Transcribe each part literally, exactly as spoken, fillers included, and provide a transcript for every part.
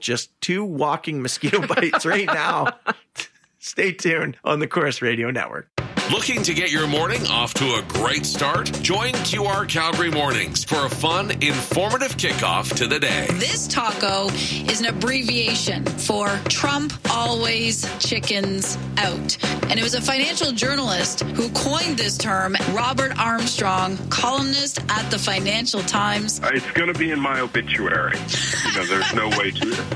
just two walking mosquito bites right now. Stay tuned on the Corus Radio Network. Looking to get your morning off to a great start? Join Q R Calgary Mornings for a fun, informative kickoff to the day. This taco is an abbreviation for Trump always chickens out. And it was a financial journalist who coined this term, Robert Armstrong, columnist at the Financial Times. It's going to be in my obituary. You know, there's no way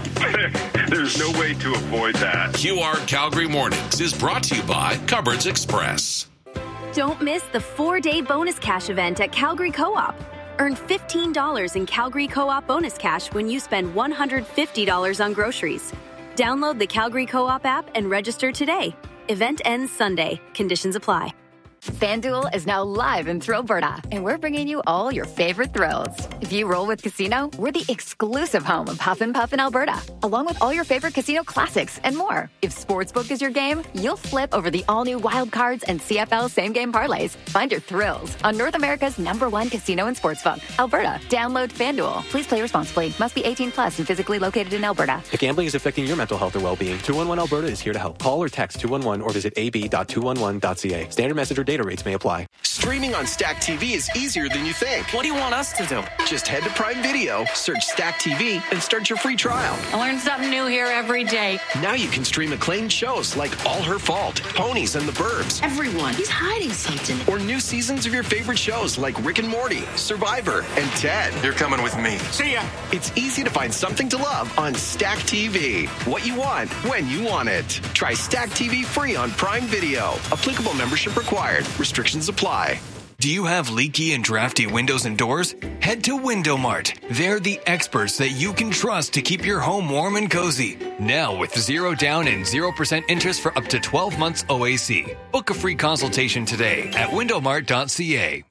to there's no way to avoid that. Q R Calgary Mornings is brought to you by Cupboards Express. Don't miss the four-day bonus cash event at Calgary Co-op. Earn fifteen dollars in Calgary Co-op bonus cash when you spend one hundred fifty dollars on groceries. Download the Calgary Co-op app and register today. Event ends Sunday. Conditions apply. FanDuel is now live in Thrillberta, and we're bringing you all your favorite thrills. If you roll with Casino, we're the exclusive home of Huff and Puff in Alberta, along with all your favorite casino classics and more. If Sportsbook is your game, you'll flip over the all-new Wild Cards and C F L same-game parlays. Find your thrills on North America's number one casino and sportsbook, Alberta. Download FanDuel. Please play responsibly. Must be eighteen plus and physically located in Alberta. If gambling is affecting your mental health or well-being, two one one Alberta is here to help. Call or text two one one or visit a b dot two one one dot c a. Standard message or data rates may apply. Streaming on Stack T V is easier than you think. What do you want us to do? Just head to Prime Video, search Stack T V, and start your free trial. I learn something new here every day. Now you can stream acclaimed shows like All Her Fault, Ponies, and the Burbs. Everyone, he's hiding something. Or new seasons of your favorite shows like Rick and Morty, Survivor, and Ted. You're coming with me. See ya. It's easy to find something to love on Stack T V. What you want, when you want it. Try Stack T V free on Prime Video. Applicable membership required. Restrictions apply. Do you have leaky and drafty windows and doors? Head to Window Mart. They're the experts that you can trust to keep your home warm and cozy. Now with zero down and zero percent interest for up to twelve months O A C. Book a free consultation today at window mart dot c a.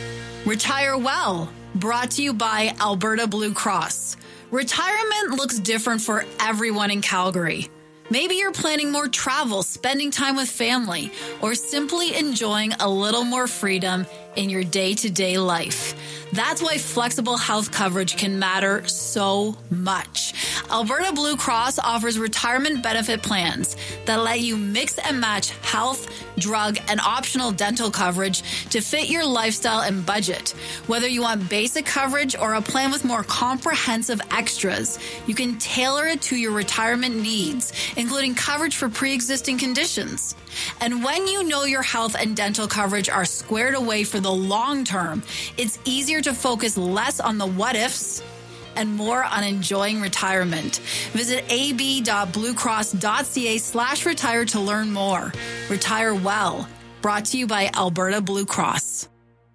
Retire Well, brought to you by Alberta Blue Cross. Retirement looks different for everyone in Calgary. Maybe you're planning more travel, spending time with family, or simply enjoying a little more freedom in your day-to-day life. That's why flexible health coverage can matter so much. Alberta Blue Cross offers retirement benefit plans that let you mix and match health, drug, and optional dental coverage to fit your lifestyle and budget. Whether you want basic coverage or a plan with more comprehensive extras, you can tailor it to your retirement needs, including coverage for pre-existing conditions. And when you know your health and dental coverage are squared away for the long term, it's easier to focus less on the what-ifs and more on enjoying retirement. Visit a b dot blue cross dot c a slash retire to learn more. Retire Well, brought to you by Alberta Blue Cross.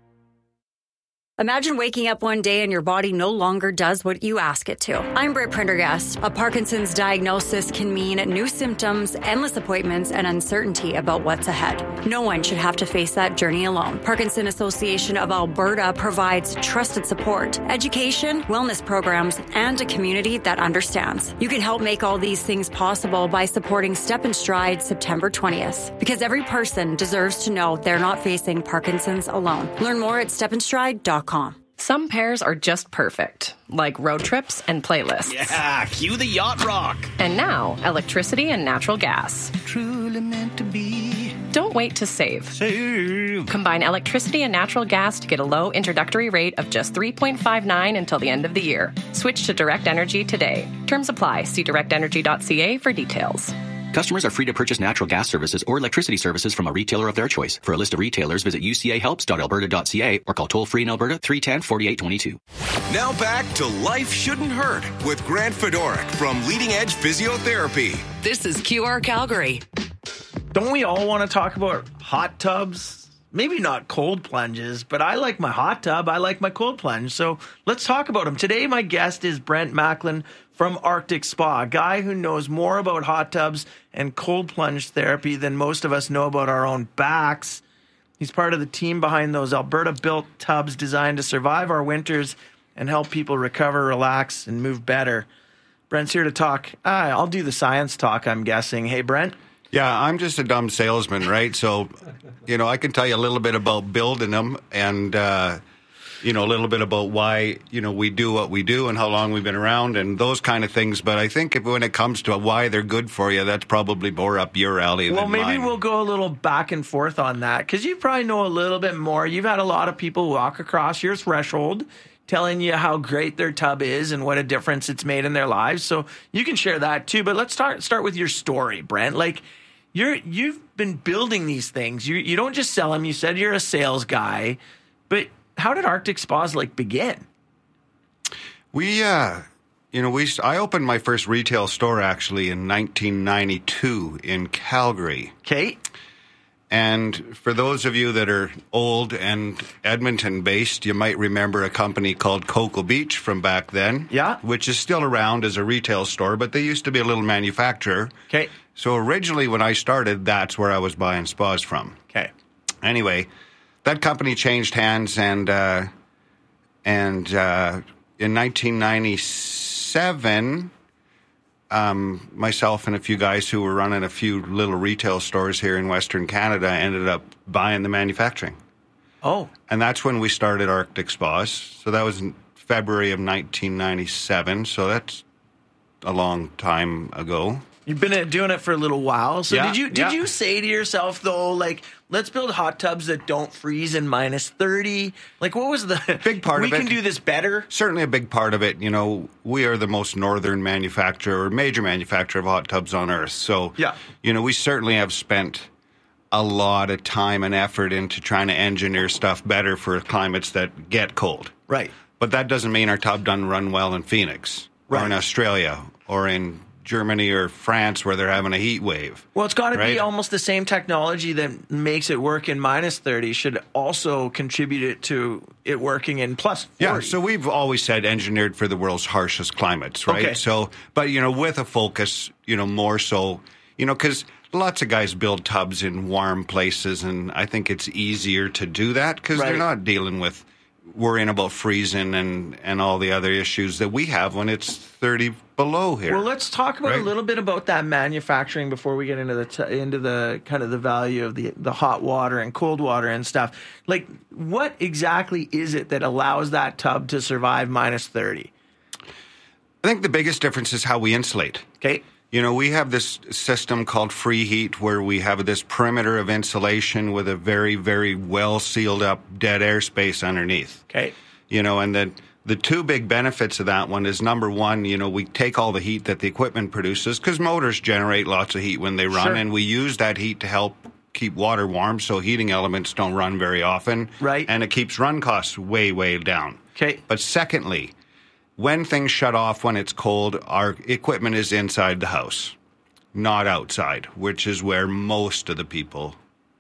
Imagine waking up one day and your body no longer does what you ask it to. I'm Britt Prendergast. A Parkinson's diagnosis can mean new symptoms, endless appointments, and uncertainty about what's ahead. No one should have to face that journey alone. Parkinson Association of Alberta provides trusted support, education, wellness programs, and a community that understands. You can help make all these things possible by supporting Step in Stride September twentieth, because every person deserves to know they're not facing Parkinson's alone. Learn more at step in stride dot com. Some pairs are just perfect, like road trips and playlists. Yeah, cue the yacht rock. And now, electricity and natural gas. Truly meant to be. Don't wait to save. Save. Combine electricity and natural gas to get a low introductory rate of just three point five nine until the end of the year. Switch to Direct Energy today. Terms apply. See direct energy dot c a for details. Customers are free to purchase natural gas services or electricity services from a retailer of their choice. For a list of retailers, visit u c a helps dot alberta dot c a or call toll-free in Alberta three one zero, four eight two two. Now back to Life Shouldn't Hurt with Grant Fedoruk from Leading Edge Physiotherapy. This is Q R Calgary. Don't we all want to talk about hot tubs? Maybe not cold plunges, but I like my hot tub. I like my cold plunge. So let's talk about them. Today, my guest is Brent Macklin from Arctic Spa, a guy who knows more about hot tubs and cold plunge therapy than most of us know about our own backs. He's part of the team behind those Alberta-built tubs designed to survive our winters and help people recover, relax, and move better. Brent's here to talk. Ah, I'll do the science talk, I'm guessing. Hey, Brent? Yeah, I'm just a dumb salesman, right? So, you know, I can tell you a little bit about building them and, uh, you know, a little bit about why, you know, we do what we do and how long we've been around and those kind of things. But I think if, when it comes to why they're good for you, that's probably more up your alley well, than maybe mine. we'll go a little back and forth on that because you probably know a little bit more. You've had a lot of people walk across your threshold telling you how great their tub is and what a difference it's made in their lives. So you can share that too. But let's start start with your story, Brent. Like you're you've been building these things. You you don't just sell them. You said you're a sales guy, but how did Arctic Spas like begin? We uh you know, we I opened my first retail store actually in nineteen ninety-two in Calgary. Okay. And for those of you that are old and Edmonton-based, you might remember a company called Cocoa Beach from back then. Yeah. Which is still around as a retail store, but they used to be a little manufacturer. Okay. So originally when I started, that's where I was buying spas from. Okay. Anyway, that company changed hands, and uh, and uh, in nineteen ninety-seven... Um, myself and a few guys who were running a few little retail stores here in Western Canada ended up buying the manufacturing. Oh. And that's when we started Arctic Spas. So that was in February of nineteen ninety-seven. So that's a long time ago. You've been doing it for a little while. So Yeah, did you did yeah. you say to yourself though, like, let's build hot tubs that don't freeze in minus thirty? Like, what was the big part we of it? We can do this better. Certainly a big part of it. You know, we are the most northern manufacturer or major manufacturer of hot tubs on earth. So, yeah. you know, we certainly have spent a lot of time and effort into trying to engineer stuff better for climates that get cold. Right. But that doesn't mean our tub doesn't run well in Phoenix Right. or in Australia or in Germany or France where they're having a heat wave. Well, it's got to right? be almost the same technology that makes it work in minus thirty should also contribute it to it working in plus forty. Yeah, so we've always said engineered for the world's harshest climates, right? Okay. So, but, you know, with a focus, you know, more so, you know, because lots of guys build tubs in warm places, and I think it's easier to do that because Right. they're not dealing with worrying about freezing and, and all the other issues that we have when it's thirty below here. Well, let's talk about right? a little bit about that manufacturing before we get into the t- into the kind of the value of the the hot water and cold water and stuff. Like, what exactly is it that allows that tub to survive minus thirty? I think the biggest difference is how we insulate. Okay. You know, we have this system called Free Heat where we have this perimeter of insulation with a very, very well sealed up dead airspace underneath. Okay. You know, and then the two big benefits of that one is number one, you know, we take all the heat that the equipment produces because motors generate lots of heat when they run, Sure. and we use that heat to help keep water warm so heating elements don't run very often. Right. And it keeps run costs way, way down. Okay. But secondly, when things shut off when it's cold, our equipment is inside the house, not outside, which is where most of the people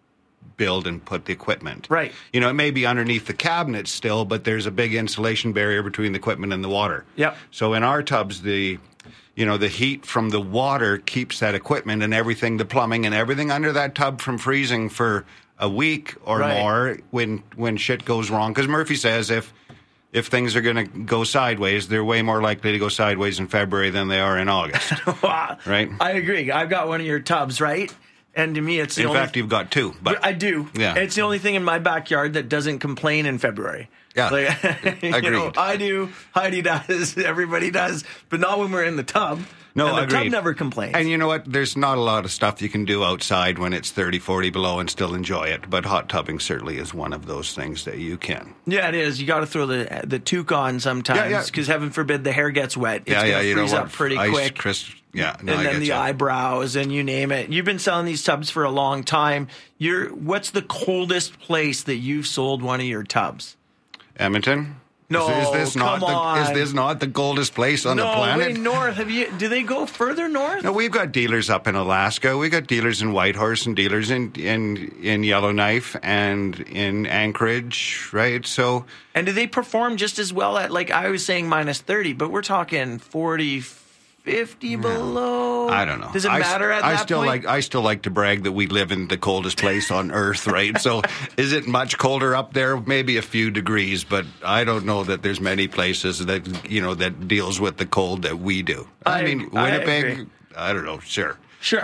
build and put the equipment. Right. You know, it may be underneath the cabinet still, but there's a big insulation barrier between the equipment and the water. Yep. So in our tubs, the you know, the heat from the water keeps that equipment and everything, the plumbing and everything under that tub from freezing for a week or Right. more when when shit goes wrong. Because Murphy says if if things are going to go sideways, they're way more likely to go sideways in February than they are in August. Right? I agree. I've got one of your tubs, right? And to me, it's the In only fact, you've got two. But I do. Yeah. It's the only thing in my backyard that doesn't complain in February. Yeah. Like, you Agreed. know, I do. Heidi does. Everybody does. But not when we're in the tub. No, and the agreed. tub never complains. And you know what? There's not a lot of stuff you can do outside when it's thirty, forty below and still enjoy it. But hot tubbing certainly is one of those things that you can. Yeah, it is. You got to throw the the toque on sometimes Yeah, yeah. because heaven forbid the hair gets wet. It's yeah, gonna yeah, you freeze know up what? pretty Ice, quick. Crisp, yeah, no, and I then get the you. eyebrows and you name it. You've been selling these tubs for a long time. You're what's the coldest place that you've sold one of your tubs? Edmonton? No, is, is this not come the, on. Is this not the coldest place on no, the planet? way north. Have you? Do they go further north? No, we've got dealers up in Alaska. We've got dealers in Whitehorse and dealers in, in, in Yellowknife and in Anchorage, right? So, And do they perform just as well at, like I was saying, minus thirty, but we're talking forty, fifty below? I don't know. Does it I, matter at I that still point? like I still like to brag that we live in the coldest place on Earth, right? So, is it much colder up there? Maybe a few degrees, but I don't know that there's many places that you know that deals with the cold that we do. I, I- mean, I Winnipeg. agree. I, don't know. Sure. Sure.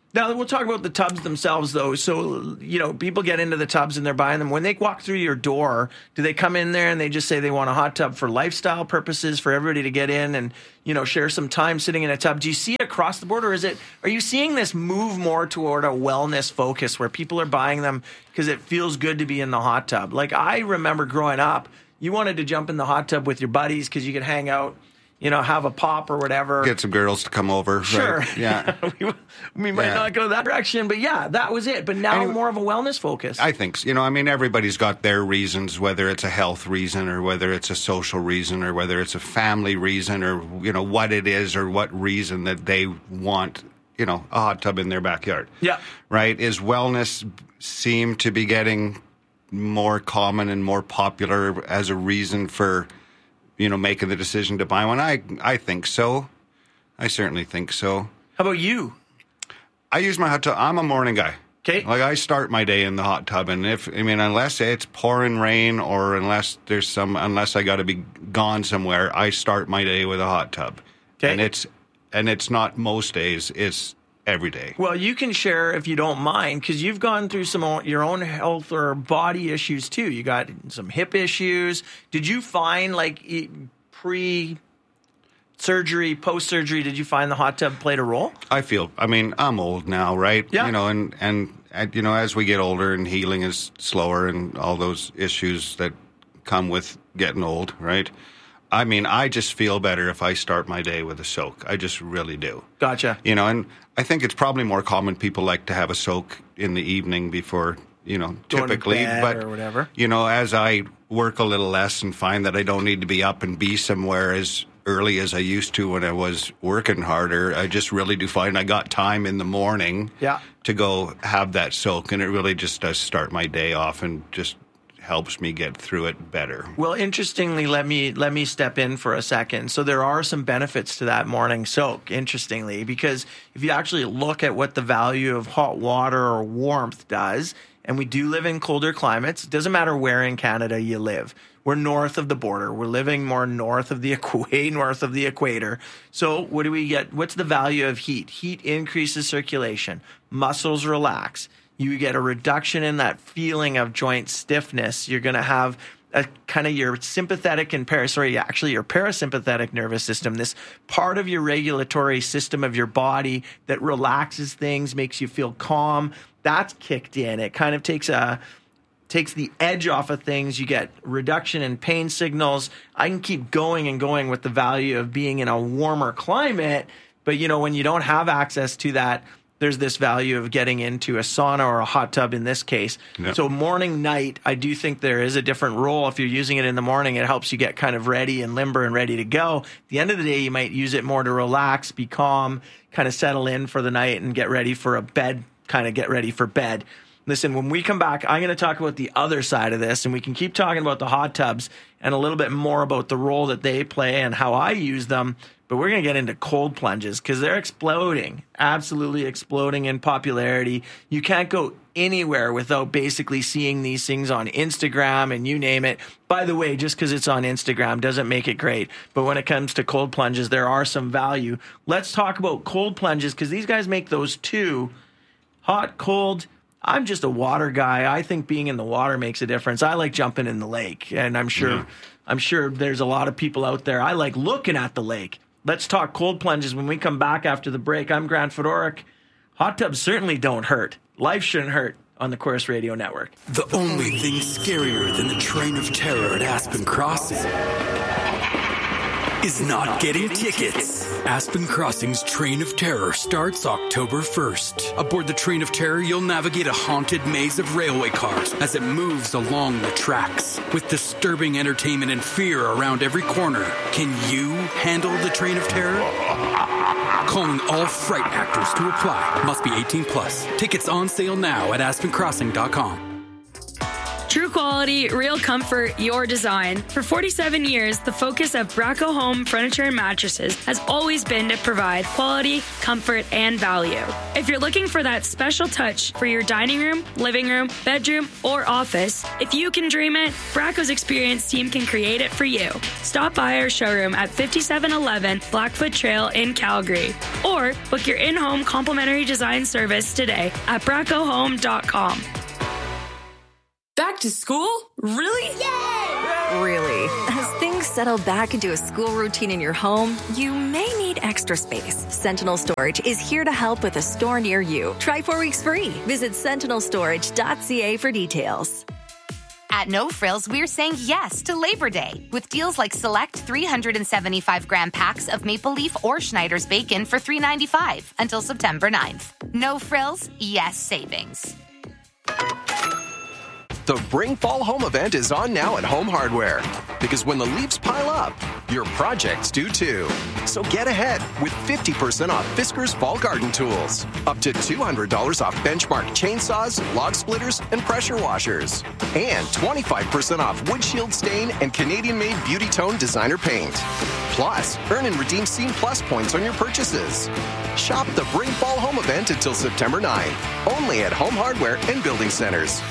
Now, we'll talk about the tubs themselves, though. So, you know, people get into the tubs and they're buying them. When they walk through your door, do they come in there and they just say they want a hot tub for lifestyle purposes, for everybody to get in and, you know, share some time sitting in a tub? Do you see it across the board, or is it, are you seeing this move more toward a wellness focus where people are buying them because it feels good to be in the hot tub? Like, I remember growing up, you wanted to jump in the hot tub with your buddies because you could hang out, you know, have a pop or whatever. Get some girls to come over. Sure. Right? Yeah. we, we might Yeah. not go that direction, but yeah, that was it. But now Anyway- more of a wellness focus. I think, so. You know, I mean, everybody's got their reasons, whether it's a health reason or whether it's a social reason or whether it's a family reason or, you know, what it is or what reason that they want, you know, a hot tub in their backyard. Yeah. Right? Is wellness seem to be getting more common and more popular as a reason for, you know, making the decision to buy one? I I think so. I certainly think so. How about you? I use my hot tub. I'm a morning guy. Okay. Like, I start my day in the hot tub, and if I mean, unless it's pouring rain or unless there's some, unless I got to be gone somewhere, I start my day with a hot tub. Okay. And it's and it's not most days. It's every day. Well, you can share if you don't mind, because you've gone through some o- your own health or body issues too. You got some hip issues. Did you find, like, e- pre surgery, post surgery, did you find the hot tub played a role? I feel. I mean, I'm old now, right? Yeah. You know, and and uh, you know, as we get older and healing is slower and all those issues that come with getting old, right? I mean, I just feel better if I start my day with a soak. I just really do. Gotcha. You know, and I think it's probably more common people like to have a soak in the evening before, you know, Going to typically. bed but, or whatever. you know, as I work a little less and find that I don't need to be up and be somewhere as early as I used to when I was working harder, I just really do find I got time in the morning Yeah. to go have that soak. And it really just does start my day off and just helps me get through it better. Well, interestingly, let me let me step in for a second. So there are some benefits to that morning soak, interestingly, because if you actually look at what the value of hot water or warmth does, and we do live in colder climates, it doesn't matter where in Canada you live. We're north of the border. We're living more north of the equa- north of the equator. So what do we get? What's the value of heat? Heat increases circulation. Muscles relax. You get a reduction in that feeling of joint stiffness. You're going to have a kind of your sympathetic and para, sorry, actually your parasympathetic nervous system, this part of your regulatory system of your body that relaxes things, makes you feel calm. That's kicked in. It kind of takes a takes the edge off of things. You get reduction in pain signals. I can keep going and going with the value of being in a warmer climate, but you know, when you don't have access to that, there's this value of getting into a sauna or a hot tub in this case. Yep. So morning, night, I do think there is a different role. If you're using it in the morning, it helps you get kind of ready and limber and ready to go. At the end of the day, you might use it more to relax, be calm, kind of settle in for the night and get ready for a bed, kind of get ready for bed. Listen, when we come back, I'm going to talk about the other side of this, and we can keep talking about the hot tubs and a little bit more about the role that they play and how I use them. But we're going to get into cold plunges because they're exploding, absolutely exploding in popularity. You can't go anywhere without basically seeing these things on Instagram and you name it. By the way, just because it's on Instagram doesn't make it great. But when it comes to cold plunges, there are some value. Let's talk about cold plunges because these guys make those too. Hot, cold. I'm just a water guy. I think being in the water makes a difference. I like jumping in the lake, and I'm sure, Yeah. I'm sure there's a lot of people out there. I like looking at the lake. Let's talk cold plunges when we come back after the break. I'm Grant Fedoruk. Hot tubs certainly don't hurt. Life shouldn't hurt on the Chorus Radio Network. The only thing scarier than the train of terror at Aspen Crossing is not getting tickets. Aspen Crossing's Train of Terror starts October first. Aboard the Train of Terror, you'll navigate a haunted maze of railway cars as it moves along the tracks. With disturbing entertainment and fear around every corner, can you handle the Train of Terror? Calling all fright actors to apply. Must be eighteen plus. Tickets on sale now at aspen crossing dot com. True quality, real comfort, your design. For forty-seven years, the focus of Bracco Home Furniture and Mattresses has always been to provide quality, comfort, and value. If you're looking for that special touch for your dining room, living room, bedroom, or office, if you can dream it, Bracco's experienced team can create it for you. Stop by our showroom at fifty-seven eleven Blackfoot Trail in Calgary, or book your in-home complimentary design service today at bracco home dot com. Back to school? Really? Yay! Really? As things settle back into a school routine in your home, you may need extra space. Sentinel Storage is here to help with a store near you. Try four weeks free. Visit sentinel storage dot c a for details. At No Frills, we're saying yes to Labor Day with deals like select three hundred seventy-five gram packs of Maple Leaf or Schneider's bacon for three ninety-five until September ninth. No Frills, yes savings. The Bring Fall Home event is on now at Home Hardware. Because when the leaves pile up, your projects do too. So get ahead with fifty percent off Fiskars Fall Garden Tools. Up to two hundred dollars off Benchmark chainsaws, log splitters, and pressure washers. And twenty-five percent off Wood Shield Stain and Canadian-made Beauty Tone Designer Paint. Plus, earn and redeem Scene Plus points on your purchases. Shop the Bring Fall Home event until September ninth. Only at Home Hardware and Building Centers.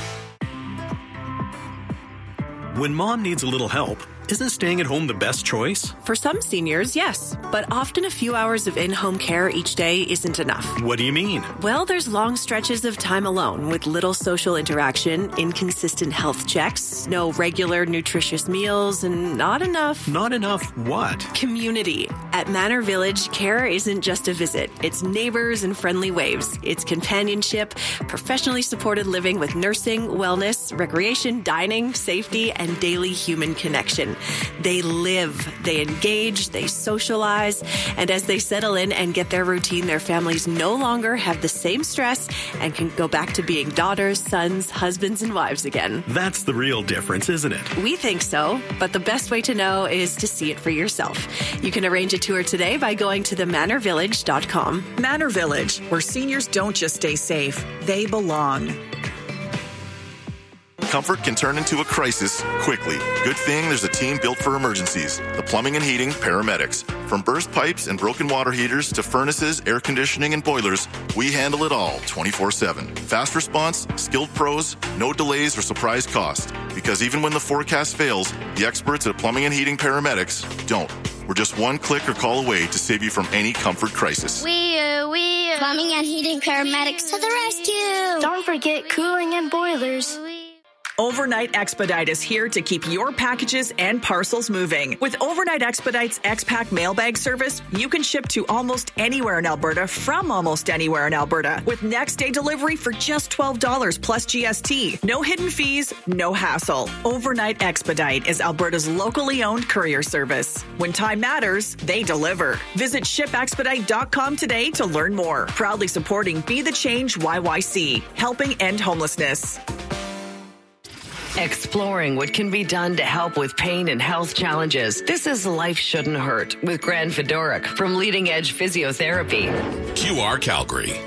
When mom needs a little help, isn't staying at home the best choice? For some seniors, yes. But often a few hours of in-home care each day isn't enough. What do you mean? Well, there's long stretches of time alone with little social interaction, inconsistent health checks, no regular nutritious meals, and not enough... Not enough what? Community. At Manor Village, care isn't just a visit. It's neighbors and friendly waves. It's companionship, professionally supported living with nursing, wellness, recreation, dining, safety, and daily human connection. They live, they engage, they socialize, and as they settle in and get their routine, their families no longer have the same stress and can go back to being daughters, sons, husbands, and wives again. That's the real difference, isn't it? We think so, but the best way to know is to see it for yourself. You can arrange a tour today by going to the manor village dot com. Manor Village, where seniors don't just stay safe, they belong. Comfort can turn into a crisis quickly. Good thing there's a team built for emergencies. The Plumbing and Heating Paramedics. From burst pipes and broken water heaters to furnaces, air conditioning, and boilers, we handle it all twenty-four seven. Fast response, skilled pros, no delays or surprise cost. Because even when the forecast fails, the experts at Plumbing and Heating Paramedics don't. We're just one click or call away to save you from any comfort crisis. We, uh, we, uh, Plumbing and Heating Paramedics to the rescue. Don't forget cooling and boilers. Overnight Expedite is here to keep your packages and parcels moving. With Overnight Expedite's X-Pack mailbag service, you can ship to almost anywhere in Alberta from almost anywhere in Alberta with next day delivery for just twelve dollars plus G S T. No hidden fees, no hassle. Overnight Expedite is Alberta's locally owned courier service. When time matters, they deliver. Visit ship expedite dot com today to learn more. Proudly supporting Be the Change Y Y C, helping end homelessness. Exploring what can be done to help with pain and health challenges. This is Life Shouldn't Hurt with Grant Fedoruk from Leading Edge Physiotherapy. Q R Calgary.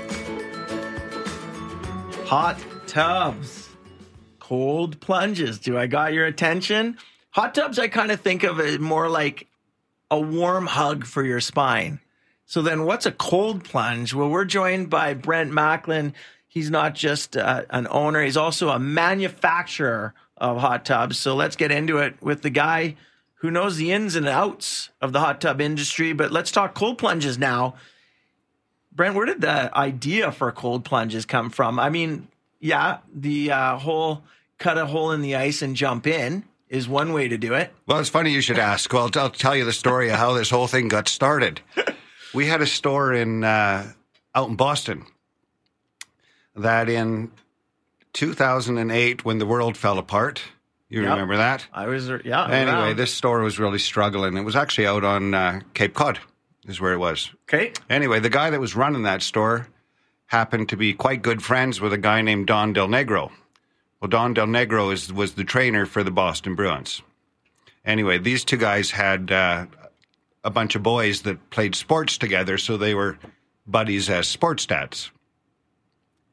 Hot tubs. Cold plunges. Do I got your attention? Hot tubs I kind of think of it more like a warm hug for your spine. So then what's a cold plunge? Well, we're joined by Brent Macklin. He's not just uh, an owner. He's also a manufacturer of hot tubs. So let's get into it with the guy who knows the ins and outs of the hot tub industry. But let's talk cold plunges now. Brent, where did the idea for cold plunges come from? I mean, yeah, the uh, whole cut a hole in the ice and jump in is one way to do it. Well, it's funny you should ask. Well, I'll tell you the story of how this whole thing got started. We had a store in uh, out in Boston that in two thousand eight, when the world fell apart, you yep. remember that? I was, yeah. Anyway, around. This store was really struggling. It was actually out on uh, Cape Cod is where it was. Okay. Anyway, the guy that was running that store happened to be quite good friends with a guy named Don Del Negro. Well, Don Del Negro is, was the trainer for the Boston Bruins. Anyway, these two guys had uh, a bunch of boys that played sports together, so they were buddies as sports dads.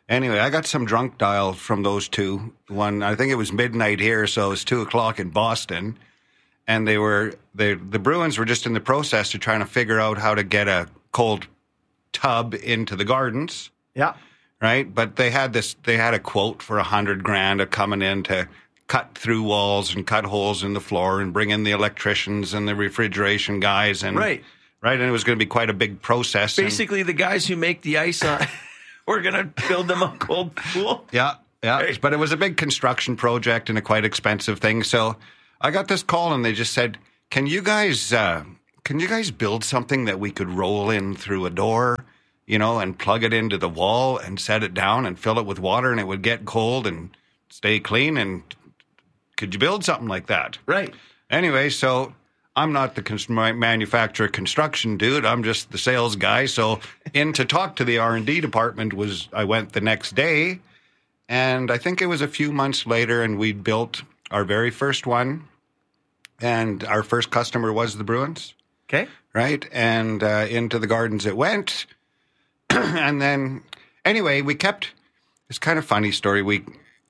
Anyway, I got some drunk dial from those two. One, I think it was midnight here, so it was two o'clock in Boston. And they were, they, the Bruins were just in the process of trying to figure out how to get a cold tub into the gardens. Yeah. Right? But they had this, they had a quote for a hundred grand of coming in to cut through walls and cut holes in the floor and bring in the electricians and the refrigeration guys. And Right. Right. And it was going to be quite a big process. Basically, and, the guys who make the ice on, we're going to build them a cold pool. Yeah. Yeah. Right. But it was a big construction project and a quite expensive thing. So I got this call and they just said, can you guys, uh, can you guys build something that we could roll in through a door, you know, and plug it into the wall and set it down and fill it with water and it would get cold and stay clean? And could you build something like that? Right. Anyway, so I'm not the cons- manufacturer construction dude. I'm just the sales guy. So in to talk to the R and D department was, I went the next day, and I think it was a few months later, and we built our very first one, and our first customer was the Bruins. Okay. Right? And uh, into the gardens it went. And then, anyway, we kept, it's kind of funny story. We,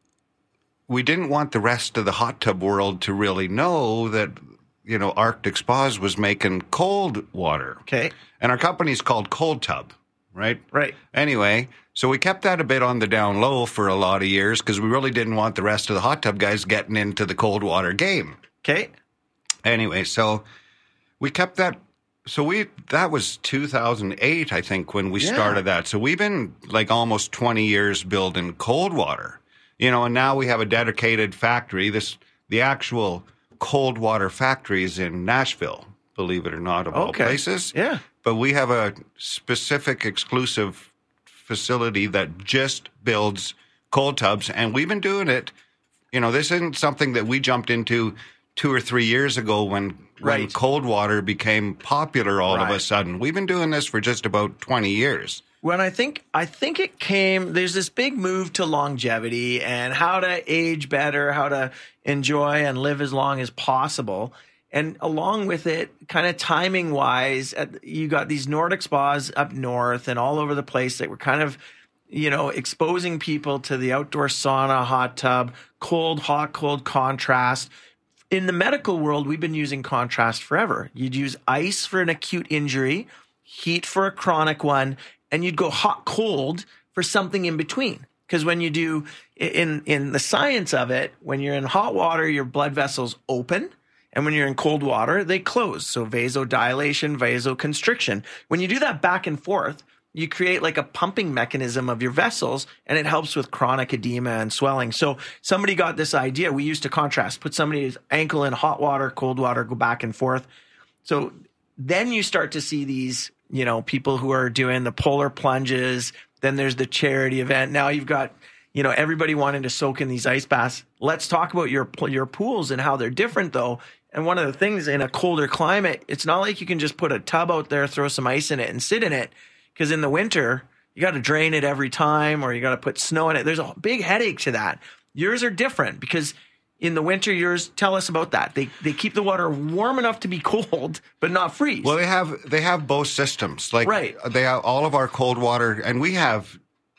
we didn't want the rest of the hot tub world to really know that, you know, Arctic Spas was making cold water. Okay. And our company's called Cold Tub, right? Right. Anyway, so we kept that a bit on the down low for a lot of years because we really didn't want the rest of the hot tub guys getting into the cold water game. Okay. Anyway, so we kept that. So we, that was two thousand eight, I think, when we Yeah. started that. So we've been like almost twenty years building cold water, you know, and now we have a dedicated factory. This, the actual cold water factories in Nashville, believe it or not, of all Okay. places. Yeah. But we have a specific exclusive facility that just builds cold tubs, and we've been doing it. You know, this isn't something that we jumped into two or three years ago when, when Right. cold water became popular all of Right. a sudden. We've been doing this for just about twenty years. When I think I think it came, there's this big move to longevity and how to age better, how to enjoy and live as long as possible. And along with it, kind of timing wise, you got these Nordic spas up north and all over the place that were kind of, you know, exposing people to the outdoor sauna, hot tub, cold, hot, cold contrast. In the medical world, we've been using contrast forever. You'd use ice for an acute injury, heat for a chronic one, and you'd go hot, cold for something in between. Because when you do, in, in the science of it, when you're in hot water, your blood vessels open. And when you're in cold water, they close. So vasodilation, vasoconstriction. When you do that back and forth, you create like a pumping mechanism of your vessels, and it helps with chronic edema and swelling. So somebody got this idea. We used to contrast, put somebody's ankle in hot water, cold water, go back and forth. So then you start to see these, you know, people who are doing the polar plunges. Then there's the charity event. Now you've got, you know, everybody wanting to soak in these ice baths. Let's talk about your your pools and how they're different, though. And one of the things in a colder climate, it's not like you can just put a tub out there, throw some ice in it, and sit in it. Because in the winter, you got to drain it every time, or you got to put snow in it. There's a big headache to that. Yours are different because in the winter, yours, tell us about that. They they keep the water warm enough to be cold, but not freeze. Well, they have they have both systems. Like Right. they have all of our cold water, and we have,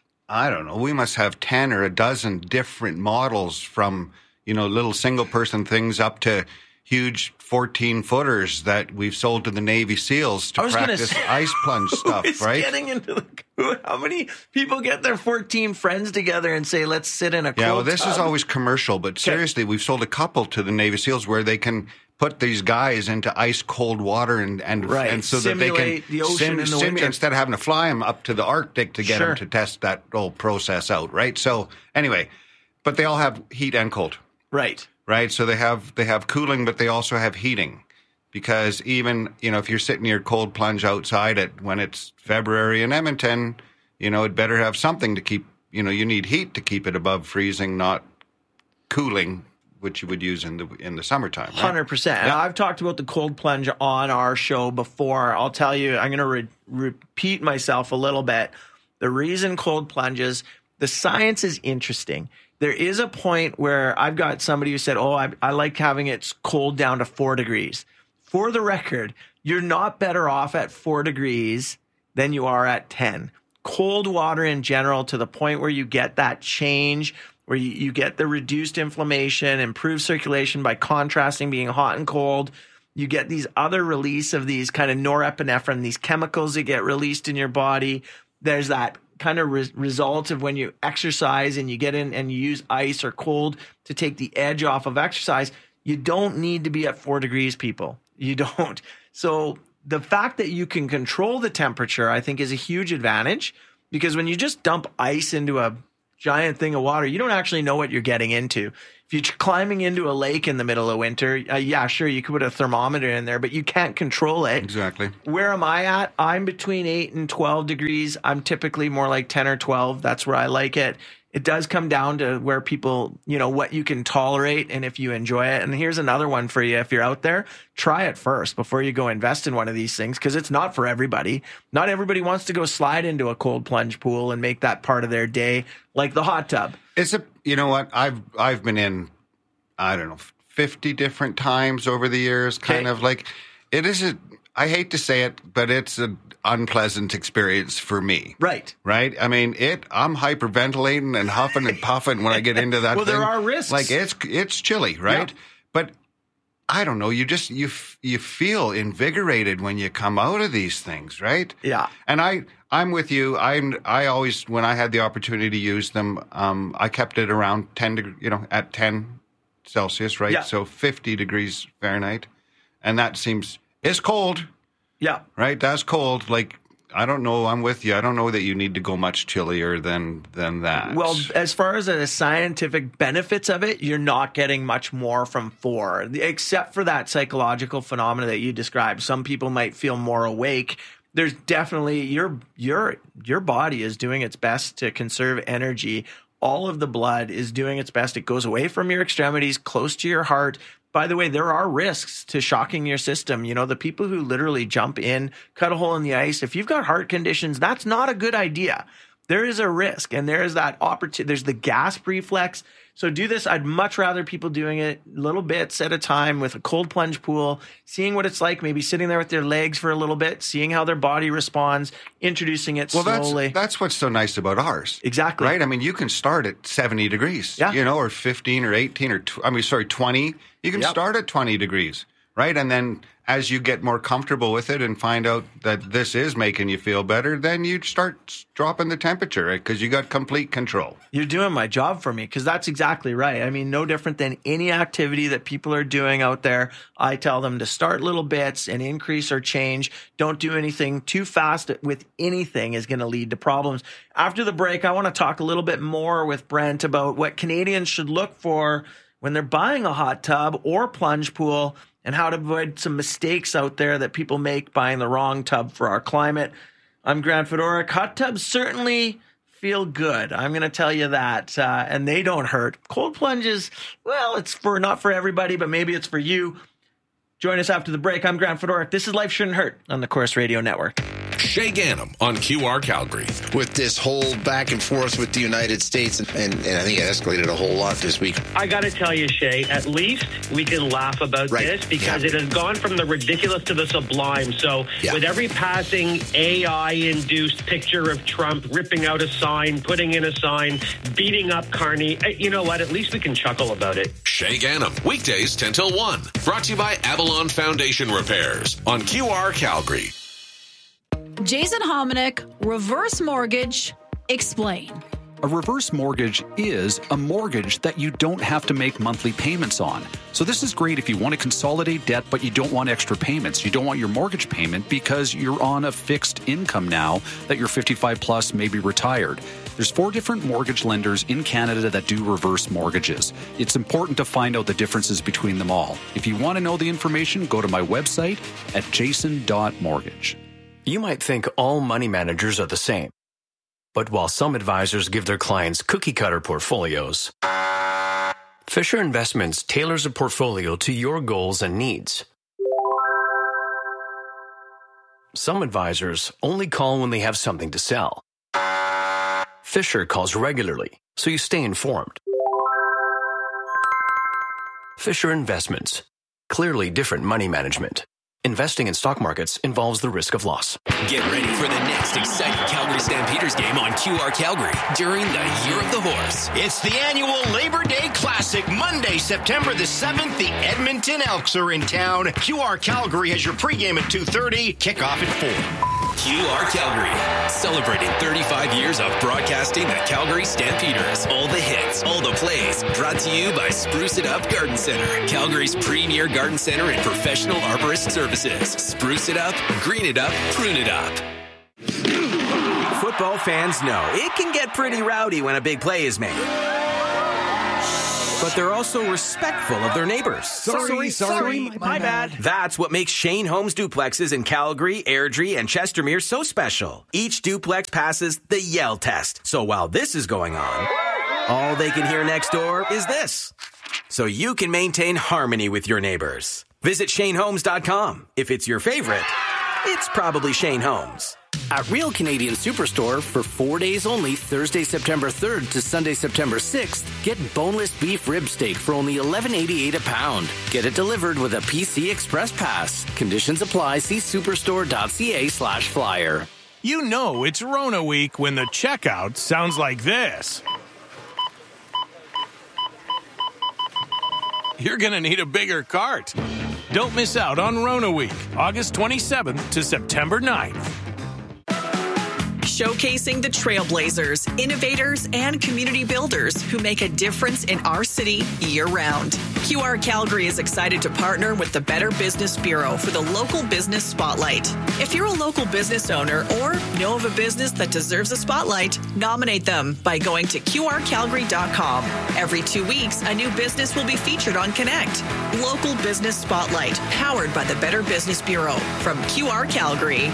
I don't know, we must have ten or a dozen different models from, you know, little single person things up to huge fourteen footers that we've sold to the Navy SEALs to I was gonna practice say, ice plunge stuff, It's right? getting into the, how many people get their fourteen friends together and say, let's sit in a cold Yeah, well, this tub? is always commercial, but seriously, we've sold a couple to the Navy SEALs where they can put these guys into ice cold water and and, Right. and so that they Simulate can the ocean in the winter. instead of having to fly them up to the Arctic to get Sure. them to test that whole process out, right? So anyway, but they all have heat and cold, Right. right? So they have they have cooling, but they also have heating. Because even, you know, if you're sitting your cold plunge outside at when it's February in Edmonton, you know, it better have something to keep, you know, you need heat to keep it above freezing, not cooling, which you would use in the in the summertime. Right? one hundred percent. And I've talked about the cold plunge on our show before. I'll tell you, I'm going to re- repeat myself a little bit. The reason cold plunges, the science is interesting. There is a point where I've got somebody who said, oh, I, I like having it cold down to four degrees. For the record, you're not better off at four degrees than you are at ten. cold water in general to the point where you get that change, where you, you get the reduced inflammation, improved circulation by contrasting being hot and cold. You get these other release of these kind of norepinephrine, these chemicals that get released in your body. There's that kind of re- result of when you exercise and you get in and you use ice or cold to take the edge off of exercise. You don't need to be at four degrees, people. You don't. So the fact that you can control the temperature, I think, is a huge advantage, because when you just dump ice into a giant thing of water, you don't actually know what you're getting into. If you're climbing into a lake in the middle of winter, uh, yeah, sure, you could put a thermometer in there, but you can't control it. Exactly. Where am I at? I'm between eight and twelve degrees. I'm typically more like ten or twelve. That's where I like it. It does come down to where people, you know, what you can tolerate and if you enjoy it. And here's another one for you. If you're out there, try it first before you go invest in one of these things, because it's not for everybody. Not everybody wants to go slide into a cold plunge pool and make that part of their day, like the hot tub. It's a, you know what? I've, I've been in, I don't know, fifty different times over the years, kind Okay. of like, it is a, I hate to say it, but it's an unpleasant experience for me. Right. Right? I mean, it. I'm hyperventilating and huffing and puffing when I get into that Well, thing. there are risks. Like, it's it's chilly, right? Yeah. But I don't know, you just, you f- you feel invigorated when you come out of these things, right? Yeah. And I, I'm with you. I'm, I always, when I had the opportunity to use them, um, I kept it around ten, deg- you know, at ten Celsius, right? Yeah. So fifty degrees Fahrenheit. And that seems, it's cold. Yeah. Right? That's cold. Like, I don't know. I'm with you. I don't know that you need to go much chillier than than that. Well, as far as the scientific benefits of it, you're not getting much more from four, except for that psychological phenomena that you described. Some people might feel more awake. There's definitely your your your body is doing its best to conserve energy. All of the blood is doing its best. It goes away from your extremities, close to your heart. By the way, there are risks to shocking your system. You know, the people who literally jump in, cut a hole in the ice, if you've got heart conditions, that's not a good idea. There is a risk, and there is that opportunity. There's the gasp reflex. So do this. I'd much rather people doing it little bits at a time with a cold plunge pool, seeing what it's like, maybe sitting there with their legs for a little bit, seeing how their body responds, introducing it well, slowly. that's that's what's so nice about ours. Exactly. Right? I mean, you can start at seventy degrees, Yeah. you know, or fifteen or eighteen or, tw- I mean, sorry, twenty. You can Yep. start at twenty degrees, right? And then as you get more comfortable with it and find out that this is making you feel better, then you start dropping the temperature, right? Because you got complete control. You're doing my job for me, because that's exactly right. I mean, no different than any activity that people are doing out there. I tell them to start little bits and increase or change. Don't do anything too fast with anything is going to lead to problems. After the break, I want to talk a little bit more with Brent about what Canadians should look for when they're buying a hot tub or plunge pool, and how to avoid some mistakes out there that people make buying the wrong tub for our climate. I'm Grant Fedoruk. Hot tubs certainly feel good. I'm going to tell you that. Uh, and they don't hurt. Cold plunges, well, it's for not for everybody, but maybe it's for you. Join us after the break. I'm Grant Fedoruk. This is Life Shouldn't Hurt on the Corus Radio Network. Shay Ganem on Q R Calgary. With this whole back and forth with the United States, and, and, and I think it escalated a whole lot this week. I got to tell you, Shay, at least we can laugh about Right. this because Yeah. it has gone from the ridiculous to the sublime. So Yeah. with every passing A I-induced picture of Trump ripping out a sign, putting in a sign, beating up Carney, eh, you know what? At least we can chuckle about it. Shay Ganem, weekdays ten till one. Brought to you by Avalon Foundation Repairs on Q R Calgary. Jason Hominick, reverse mortgage, explain. A reverse mortgage is a mortgage that you don't have to make monthly payments on. So this is great if you want to consolidate debt, but you don't want extra payments. You don't want your mortgage payment because you're on a fixed income now that you're fifty-five plus, maybe retired. There's four different mortgage lenders in Canada that do reverse mortgages. It's important to find out the differences between them all. If you want to know the information, go to my website at jason dot mortgage. You might think all money managers are the same. But while some advisors give their clients cookie-cutter portfolios, Fisher Investments tailors a portfolio to your goals and needs. Some advisors only call when they have something to sell. Fisher calls regularly, so you stay informed. Fisher Investments. Clearly different money management. Investing in stock markets involves the risk of loss. Get ready for the next exciting Calgary Stampeders game on Q R Calgary during the Year of the Horse. It's the annual Labor Day Classic, Monday, September the seventh. The Edmonton Elks are in town. Q R Calgary has your pregame at two thirty, kickoff at four. Q R Calgary, celebrating thirty-five years of broadcasting the Calgary Stampeders. All the hits, all the plays, brought to you by Spruce It Up Garden Center, Calgary's premier garden center and professional arborist services. Spruce it up, green it up, prune it up. Football fans know it can get pretty rowdy when a big play is made. But they're also respectful of their neighbors. Sorry, sorry, sorry my, my bad. bad. That's what makes Shane Homes duplexes in Calgary, Airdrie, and Chestermere so special. Each duplex passes the Yell test. So while this is going on, all they can hear next door is this. So you can maintain harmony with your neighbors. Visit Shane Homes dot com. If it's your favorite, it's probably Shane Homes. At Real Canadian Superstore, for four days only, Thursday, September third to Sunday, September sixth, get boneless beef rib steak for only eleven eighty-eight a pound. Get it delivered with a P C Express Pass. Conditions apply. See superstore.ca slash flyer. You know it's Rona week when the checkout sounds like this. You're going to need a bigger cart. Don't miss out on Rona Week, August twenty-seventh to September ninth. Showcasing the trailblazers, innovators, and community builders who make a difference in our city year-round. Q R Calgary is excited to partner with the Better Business Bureau for the Local Business Spotlight. If you're a local business owner or know of a business that deserves a spotlight, nominate them by going to Q R Calgary dot com. Every two weeks, a new business will be featured on Connect. Local Business Spotlight, powered by the Better Business Bureau from Q R Calgary.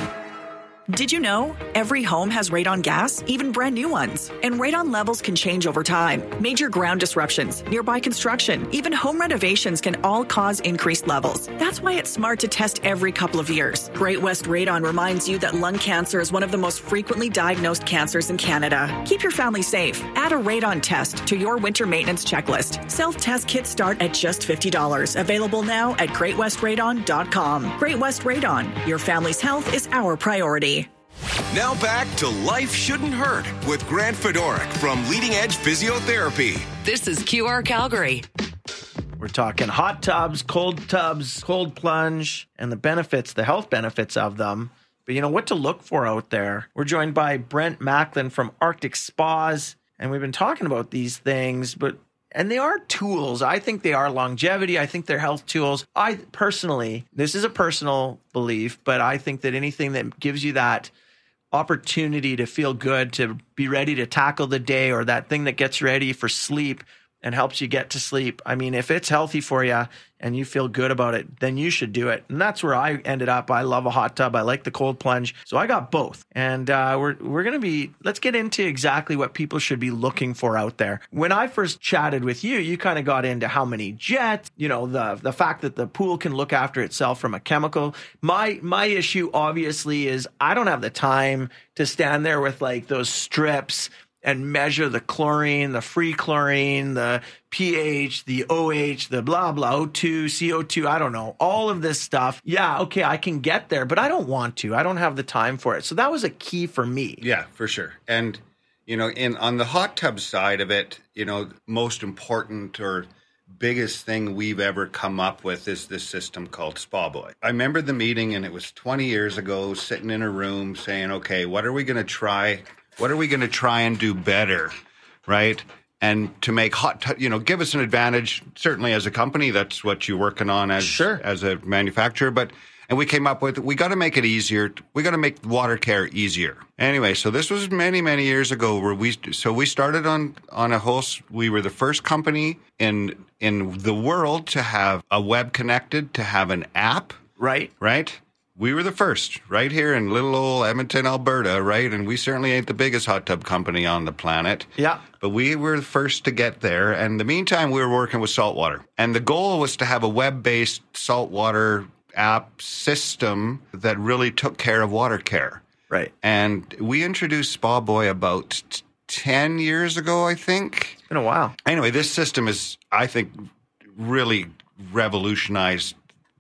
Did you know every home has radon gas, even brand new ones? And radon levels can change over time. Major ground disruptions, nearby construction, even home renovations can all cause increased levels. That's why it's smart to test every couple of years. Great West Radon reminds you that lung cancer is one of the most frequently diagnosed cancers in Canada. Keep your family safe. Add a radon test to your winter maintenance checklist. Self-test kits start at just fifty dollars. Available now at great west radon dot com. Great West Radon. Your family's health is our priority. Now back to Life Shouldn't Hurt with Grant Fedorik from Leading Edge Physiotherapy. This is Q R Calgary. We're talking hot tubs, cold tubs, cold plunge, and the benefits, the health benefits of them. But you know what to look for out there. We're joined by Brent Macklin from Arctic Spas, and we've been talking about these things, but and they are tools. I think they are longevity. I think they're health tools. I personally, this is a personal belief, but I think that anything that gives you that opportunity to feel good, to be ready to tackle the day, or that thing that gets ready for sleep and helps you get to sleep. I mean, if it's healthy for you and you feel good about it, then you should do it. And that's where I ended up. I love a hot tub. I like the cold plunge. So I got both. And uh, we're we're going to be, let's get into exactly what people should be looking for out there. When I first chatted with you, you kind of got into how many jets, you know, the the fact that the pool can look after itself from a chemical. My my issue obviously is I don't have the time to stand there with like those strips and measure the chlorine, the free chlorine, the pH, the O H, the blah, blah, O two, C O two, I don't know, all of this stuff. Yeah, okay, I can get there, but I don't want to. I don't have the time for it. So that was a key for me. Yeah, for sure. And, you know, in on the hot tub side of it, you know, most important or biggest thing we've ever come up with is this system called Spa Boy. I remember the meeting, and it was twenty years ago, sitting in a room saying, okay, what are we going to try? What are we going to try and do better, right? And to make hot, t- you know, give us an advantage. Certainly, as a company, that's what you're working on as sure. as a manufacturer. But and we came up with we got to make it easier. We got to make water care easier. Anyway, so this was many many years ago. Where we so we started on on a whole. We were the first company in in the world to have a web connected, to have an app. Right. Right. We were the first right here in little old Edmonton, Alberta, right? And we certainly ain't the biggest hot tub company on the planet. Yeah. But we were the first to get there. And in the meantime, we were working with saltwater. And the goal was to have a web-based saltwater app system that really took care of water care. Right. And we introduced Spa Boy about t- ten years ago, I think. It's been a while. Anyway, this system is, I think, really revolutionized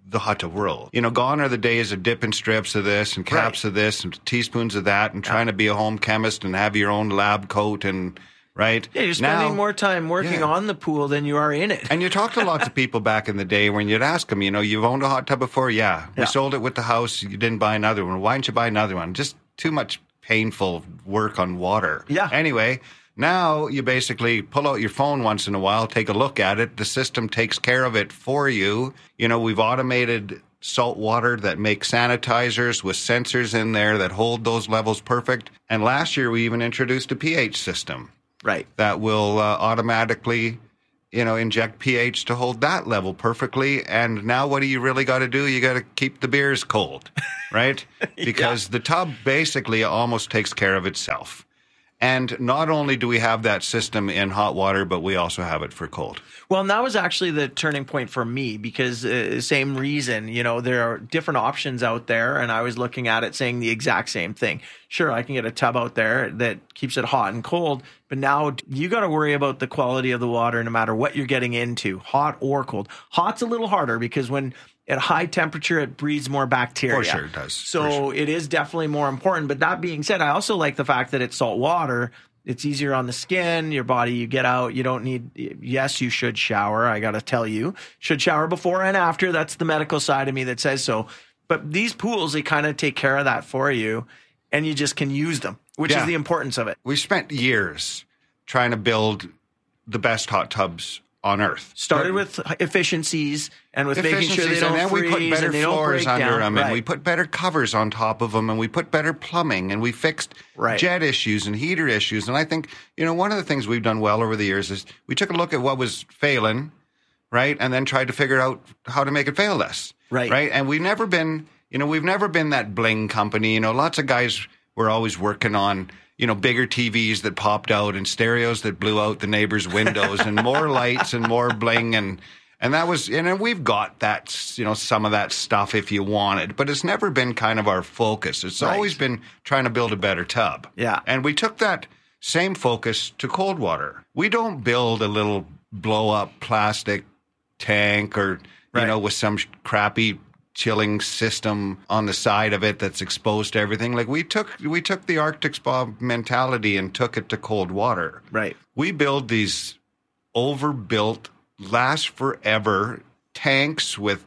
the hot tub world. You know, gone are the days of dipping strips of this and caps Right. of this and teaspoons of that and trying to be a home chemist and have your own lab coat and, right? Yeah, you're spending Now- more time working Yeah. on the pool than you are in it. And you talk to lots of people back in the day when you'd ask them, you know, you've owned a hot tub before? Yeah. We Yeah. sold it with the house. You didn't buy another one. Why didn't you buy another one? Just too much painful work on water. Yeah. Anyway, now you basically pull out your phone once in a while, take a look at it. The system takes care of it for you. You know, we've automated salt water that makes sanitizers with sensors in there that hold those levels perfect. And last year we even introduced a pH system. Right. That will uh, automatically, you know, inject pH to hold that level perfectly. And now what do you really got to do? You got to keep the beers cold, right? Because the tub basically almost takes care of itself. And not only do we have that system in hot water, but we also have it for cold. Well, and that was actually the turning point for me because uh, same reason, you know, there are different options out there. And I was looking at it saying the exact same thing. Sure, I can get a tub out there that keeps it hot and cold, but now you got to worry about the quality of the water no matter what you're getting into, hot or cold. Hot's a little harder because when at high temperature, it breeds more bacteria. For sure it does. So it is definitely more important. But that being said, I also like the fact that it's salt water. It's easier on the skin, your body, you get out. You don't need, yes, you should shower. I got to tell you, should shower before and after. That's the medical side of me that says so. But these pools, they kind of take care of that for you and you just can use them, which Yeah. is the importance of it. We spent years trying to build the best hot tubs on Earth. Started with efficiencies and with making sure they Efficiencies, don't and then freeze we put better and they don't floors break under down. them, Right. and we put better covers on top of them, and we put better plumbing, and we fixed Right. jet issues and heater issues. And I think, you know, one of the things we've done well over the years is we took a look at what was failing, right, and then tried to figure out how to make it fail less, Right. right. And we've never been, you know, we've never been that bling company. You know, lots of guys were always working on, you know, bigger T Vs that popped out and stereos that blew out the neighbors' windows and more lights and more bling. And, and that was, you know, we've got that, you know, some of that stuff if you want it, but it's never been kind of our focus. It's Right. always been trying to build a better tub. Yeah. And we took that same focus to cold water. We don't build a little blow up plastic tank or, you Right. know, with some crappy chilling system on the side of it that's exposed to everything. Like we took we took the Arctic Spa mentality and took it to cold water. Right. We build these overbuilt, last forever tanks with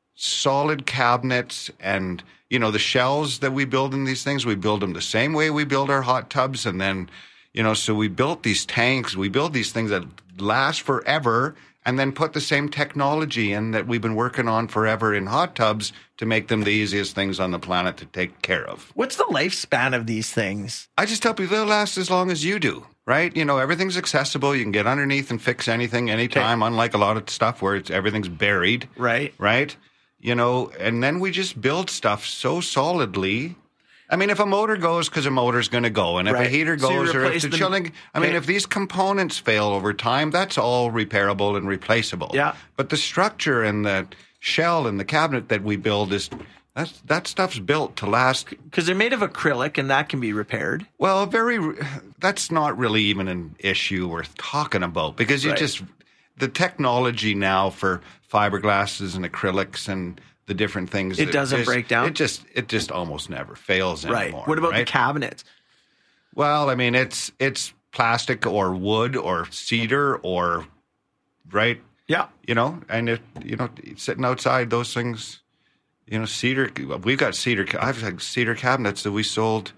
solid cabinets and, you know, the shells that we build in these things, we build them the same way we build our hot tubs. And then, you know, so we built these tanks, we build these things that last forever and then put the same technology in that we've been working on forever in hot tubs to make them the easiest things on the planet to take care of. What's the lifespan of these things? I just tell people they'll last as long as you do, right? You know, everything's accessible. You can get underneath and fix anything anytime, unlike a lot of stuff where it's everything's buried. Right. Right? You know, and then we just build stuff so solidly. I mean, if a motor goes, because a motor's going to go, and if Right. a heater So you goes, or if replace the them- chilling, I mean, Okay. if these components fail over time, that's all repairable and replaceable. Yeah. But the structure and the shell and the cabinet that we build is that's that stuff's built to last. Because they're made of acrylic, and that can be repaired. Well, very. That's not really even an issue worth talking about because you Right. just the technology now for fiberglasses and acrylics and the different things. It doesn't just- break down? It just it just almost never fails Right. anymore. What about right? the cabinets? Well, I mean, it's it's plastic or wood or cedar or right. Yeah. You know, and it you know sitting outside those things. You know, cedar. We've got cedar. I've had cedar cabinets that we sold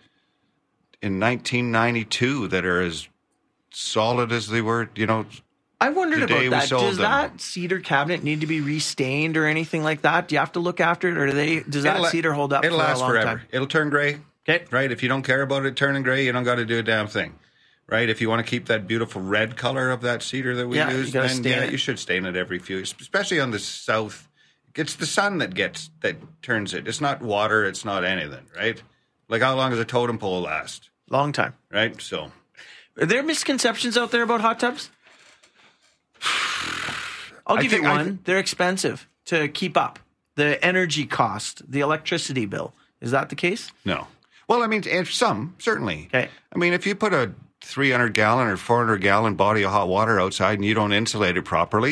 in nineteen ninety-two that are as solid as they were. You know, I wondered the day about we that. sold Does them. that cedar cabinet need to be restained or anything like that? Do you have to look after it, or do they? Does that It'll- cedar hold up It'll for last a long forever. time? It'll turn gray. Okay. Right. If you don't care about it turning gray, you don't got to do a damn thing. Right. If you want to keep that beautiful red color of that cedar that we Yeah, you use, gotta then stain yeah, it. you should stain it every few, especially on the south. It's the sun that gets that turns it. It's not water. It's not anything. Right. Like how long does a totem pole last? Long time. Right. So. Are there misconceptions out there about hot tubs? I'll I give think- you I one. th- They're expensive to keep up. The energy cost, the electricity bill. Is that the case? No. Well, I mean, if some, certainly. Okay. I mean, if you put a three hundred gallon or four hundred gallon body of hot water outside and you don't insulate it properly,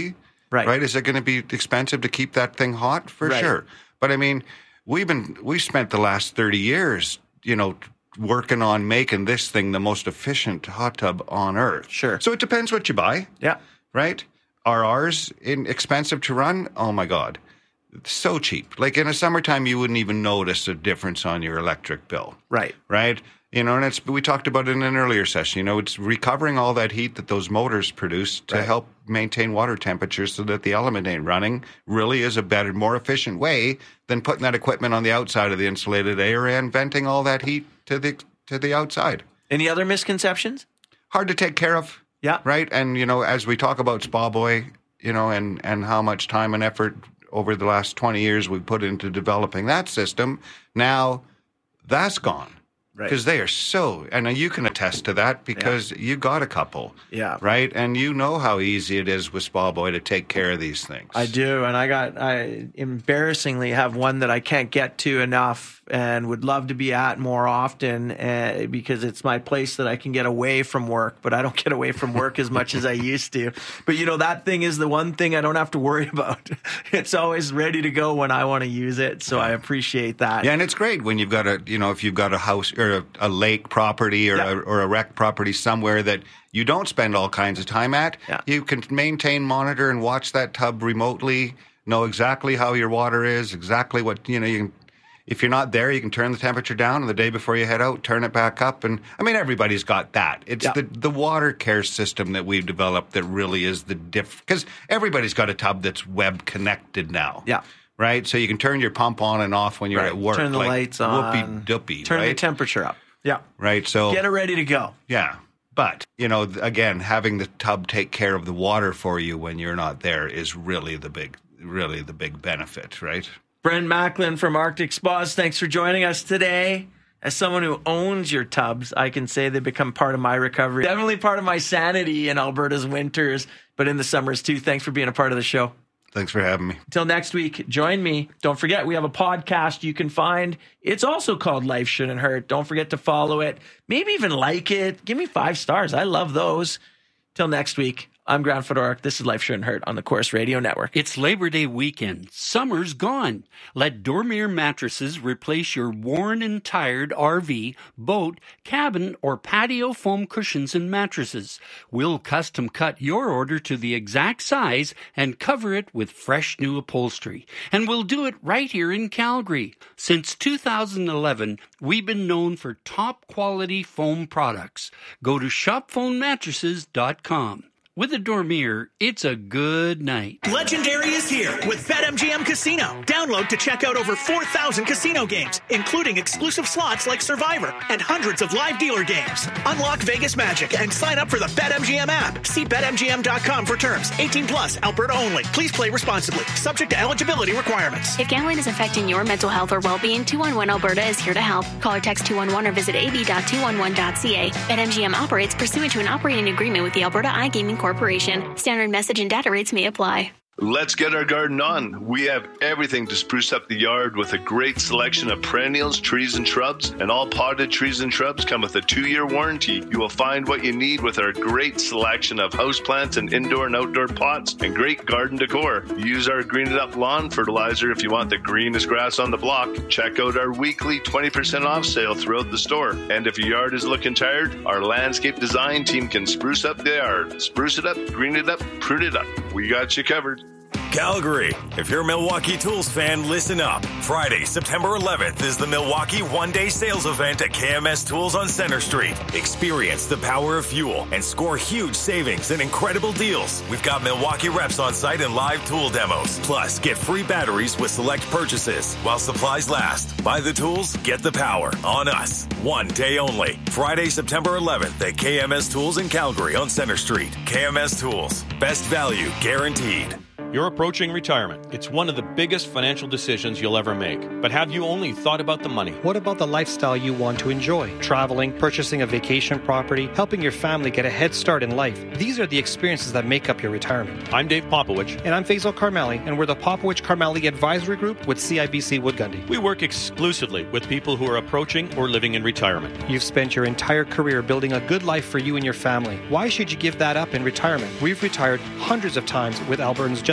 Right. Right? Is it going to be expensive to keep that thing hot? For Right. sure. But I mean, we've been we spent the last thirty years, you know, working on making this thing the most efficient hot tub on earth. Sure. So it depends what you buy. Yeah. Right? Are ours in, expensive to run? Oh my God. It's so cheap. Like in the summertime, you wouldn't even notice a difference on your electric bill. Right. Right? You know, and it's we talked about it in an earlier session. You know, it's recovering all that heat that those motors produce to Right. help maintain water temperatures so that the element ain't running. Really is a better, more efficient way than putting that equipment on the outside of the insulated area and venting all that heat to the to the outside. Any other misconceptions? Hard to take care of. Yeah. Right. And you know, as we talk about Spa Boy, you know, and and how much time and effort over the last twenty years we've put into developing that system, now that's gone. Right. Because they are so, and you can attest to that because you got a couple. Yeah. Right? And you know how easy it is with Spa Boy to take care of these things. I do, and I got I embarrassingly have one that I can't get to enough and would love to be at more often uh, because it's my place that I can get away from work, but I don't get away from work as much as I used to. But you know, that thing is the one thing I don't have to worry about. It's always ready to go when I want to use it, so I appreciate that. Yeah, and it's great when you've got a, you know, if you've got a house or a, a lake property or, Yeah. a, or a rec property somewhere that you don't spend all kinds of time at, Yeah. you can maintain, monitor, and watch that tub remotely, know exactly how your water is, exactly what, you know, you can, if you're not there, you can turn the temperature down, and the day before you head out, turn it back up. And I mean, everybody's got that. It's Yeah. the, the water care system that we've developed that really is the diff, because everybody's got a tub that's web connected now. Yeah. Right? So you can turn your pump on and off when you're Right. at work. Turn the like lights on. Whoopie-doopie, Turn the right? temperature up. Yeah. Right, so... Get it ready to go. Yeah. But, you know, th- again, having the tub take care of the water for you when you're not there is really the big, really the big benefit, right? Brent Macklin from Arctic Spas, thanks for joining us today. As someone who owns your tubs, I can say they become part of my recovery. Definitely part of my sanity in Alberta's winters, but in the summers too. Thanks for being a part of the show. Thanks for having me. Till next week, join me. Don't forget, we have a podcast you can find. It's also called Life Shouldn't Hurt. Don't forget to follow it. Maybe even like it. Give me five stars. I love those. Till next week, I'm Grant Fedoruk. This is Life Shouldn't Hurt on the Chorus Radio Network. It's Labor Day weekend. Summer's gone. Let Dormier Mattresses replace your worn and tired R V, boat, cabin, or patio foam cushions and mattresses. We'll custom cut your order to the exact size and cover it with fresh new upholstery. And we'll do it right here in Calgary. Since two thousand eleven, we've been known for top quality foam products. Go to shop foam mattresses dot com. With a Dormier, it's a good night. Legendary is here with BetMGM Casino. Download to check out over four thousand casino games, including exclusive slots like Survivor and hundreds of live dealer games. Unlock Vegas magic and sign up for the BetMGM app. See Bet M G M dot com for terms. eighteen plus, Alberta only. Please play responsibly. Subject to eligibility requirements. If gambling is affecting your mental health or well-being, two one one Alberta is here to help. Call or text two one one or visit a b dot two one one dot c a. BetMGM operates pursuant to an operating agreement with the Alberta iGaming Corporation. Standard message and data rates may apply. Let's get our garden on. We have everything to spruce up the yard with a great selection of perennials, trees, and shrubs. And all potted trees and shrubs come with a two-year warranty. You will find what you need with our great selection of houseplants and indoor and outdoor pots and great garden decor. Use our Green It Up lawn fertilizer if you want the greenest grass on the block. Check out our weekly twenty percent off sale throughout the store. And if your yard is looking tired, our landscape design team can spruce up the yard. Spruce it up, green it up, prune it up. We got you covered. Calgary. If you're a Milwaukee Tools fan, listen up. Friday, September eleventh is the Milwaukee one-day sales event at K M S Tools on Center Street. Experience the power of fuel and score huge savings and incredible deals. We've got Milwaukee reps on site and live tool demos. Plus, get free batteries with select purchases while supplies last. Buy the tools, get the power. On us. One day only. Friday, September eleventh at K M S Tools in Calgary on Center Street. K M S Tools. Best value guaranteed. You're approaching retirement. It's one of the biggest financial decisions you'll ever make. But have you only thought about the money? What about the lifestyle you want to enjoy? Traveling, purchasing a vacation property, helping your family get a head start in life. These are the experiences that make up your retirement. I'm Dave Popowich. And I'm Faisal Karmali, and we're the Popowich Karmali Advisory Group with C I B C Wood Gundy. We work exclusively with people who are approaching or living in retirement. You've spent your entire career building a good life for you and your family. Why should you give that up in retirement? We've retired hundreds of times with Albertans just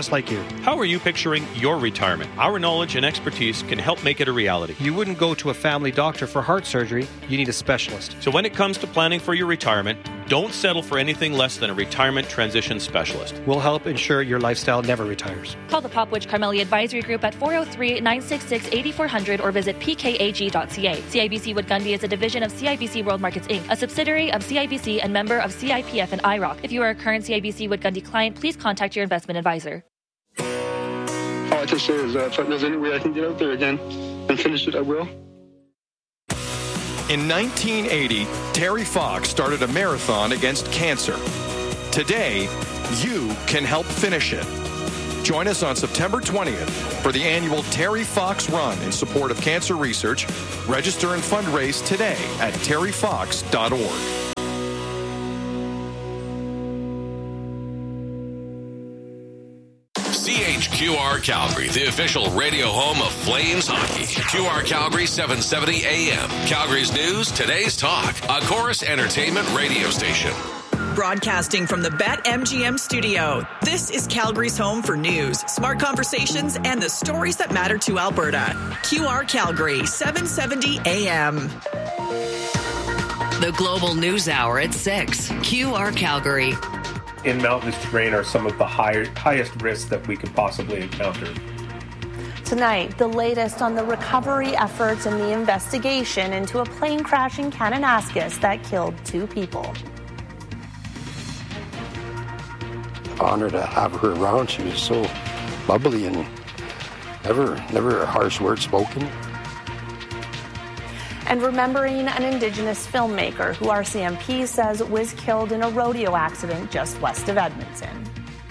just like you. How are you picturing your retirement? Our knowledge and expertise can help make it a reality. You wouldn't go to a family doctor for heart surgery. You need a specialist. So when it comes to planning for your retirement, don't settle for anything less than a retirement transition specialist. We'll help ensure your lifestyle never retires. Call the Popwich Carmelia Advisory Group at four oh three, nine six six, eight four zero zero or visit p k a g dot c a. C I B C Wood Gundy is a division of C I B C World Markets Incorporated, a subsidiary of C I B C and member of C I P F and I R O C. If you are a current C I B C Wood Gundy client, please contact your investment advisor. All I can say is that if there's any way I can get out there again and finish it, I will. In nineteen eighty, Terry Fox started a marathon against cancer. Today, you can help finish it. Join us on September twentieth for the annual Terry Fox Run in support of cancer research. Register and fundraise today at terry fox dot org. C H Q R Calgary, the official radio home of Flames hockey. Q R Calgary seven seventy A M. Calgary's news, today's talk. A Chorus Entertainment radio station. Broadcasting from the BetMGM studio, this is Calgary's home for news, smart conversations, and the stories that matter to Alberta. Q R Calgary, seven seventy A M. The Global News Hour at six. Q R Calgary. In mountainous terrain are some of the high, highest risks that we could possibly encounter. Tonight, the latest on the recovery efforts and the investigation into a plane crash in Kananaskis that killed two people. Honor to have her around. She was so bubbly and never, never a harsh word spoken. And remembering an Indigenous filmmaker who R C M P says was killed in a rodeo accident just west of Edmonton.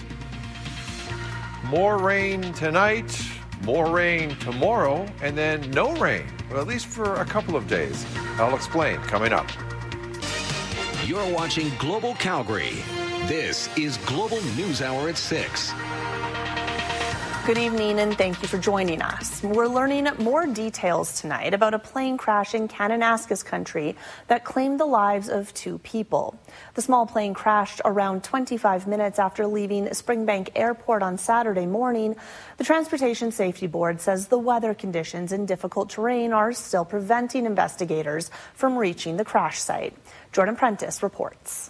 More rain tonight, more rain tomorrow, and then no rain, well, at least for a couple of days. I'll explain coming up. You're watching Global Calgary. This is Global News Hour at six. Good evening and thank you for joining us. We're learning more details tonight about a plane crash in Kananaskis country that claimed the lives of two people. The small plane crashed around twenty-five minutes after leaving Springbank Airport on Saturday morning. The Transportation Safety Board says the weather conditions and difficult terrain are still preventing investigators from reaching the crash site. Jordan Prentice reports.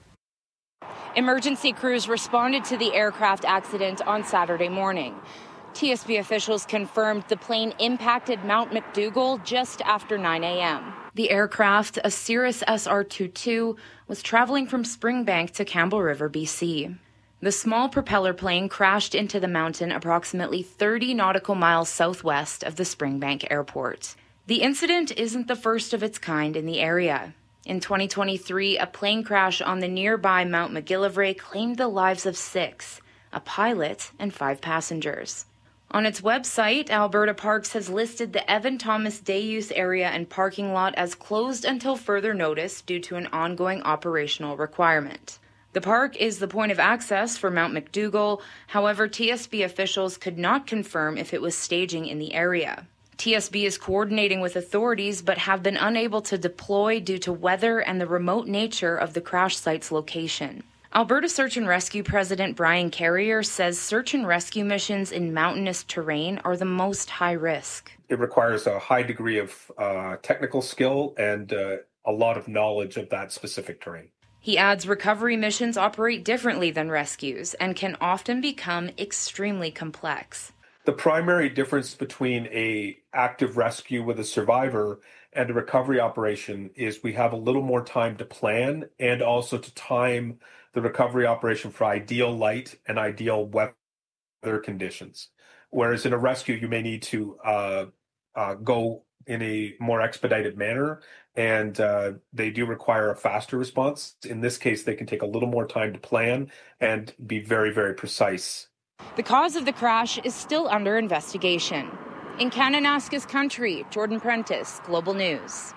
Emergency crews responded to the aircraft accident on Saturday morning. T S B officials confirmed the plane impacted Mount McDougall just after nine a.m. The aircraft, a Cirrus S R twenty-two, was traveling from Springbank to Campbell River, B C. The small propeller plane crashed into the mountain approximately thirty nautical miles southwest of the Springbank Airport. The incident isn't the first of its kind in the area. In twenty twenty-three, a plane crash on the nearby Mount McGillivray claimed the lives of six, a pilot and five passengers. On its website, Alberta Parks has listed the Evan Thomas Day Use area and parking lot as closed until further notice due to an ongoing operational requirement. The park is the point of access for Mount McDougall. However, T S B officials could not confirm if it was staging in the area. T S B is coordinating with authorities but have been unable to deploy due to weather and the remote nature of the crash site's location. Alberta Search and Rescue President Brian Carrier says search and rescue missions in mountainous terrain are the most high risk. It requires a high degree of uh, technical skill and uh, a lot of knowledge of that specific terrain. He adds recovery missions operate differently than rescues and can often become extremely complex. The primary difference between a active rescue with a survivor and a recovery operation is we have a little more time to plan and also to time the recovery operation for ideal light and ideal weather conditions. Whereas in a rescue, you may need to uh, uh, go in a more expedited manner, and uh, they do require a faster response. In this case, they can take a little more time to plan and be very, very precise. The cause of the crash is still under investigation. In Kananaskis country, Jordan Prentice, Global News.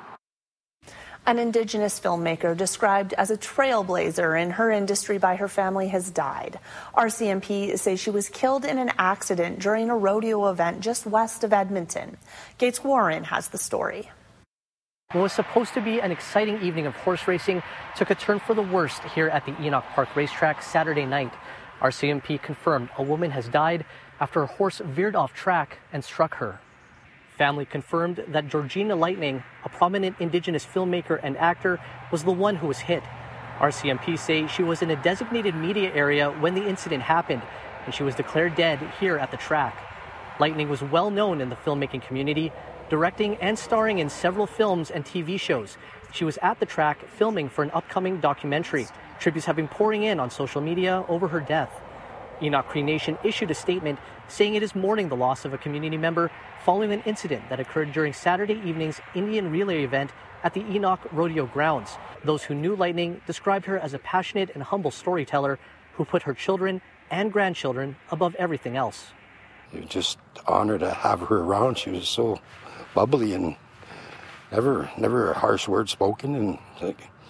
An Indigenous filmmaker described as a trailblazer in her industry by her family has died. R C M P says she was killed in an accident during a rodeo event just west of Edmonton. Gates Warren has the story. What was supposed to be an exciting evening of horse racing took a turn for the worst here at the Enoch Park Racetrack Saturday night. R C M P confirmed a woman has died after a horse veered off track and struck her. Family confirmed that Georgina Lightning, a prominent Indigenous filmmaker and actor, was the one who was hit. R C M P say she was in a designated media area when the incident happened, and she was declared dead here at the track. Lightning was well known in the filmmaking community, directing and starring in several films and T V shows. She was at the track filming for an upcoming documentary. Tributes have been pouring in on social media over her death. Enoch Cree Nation issued a statement saying it is mourning the loss of a community member following an incident that occurred during Saturday evening's Indian relay event at the Enoch Rodeo grounds. Those who knew Lightning described her as a passionate and humble storyteller who put her children and grandchildren above everything else. It was just an honor to have her around. She was so bubbly and never, never a harsh word spoken, and like,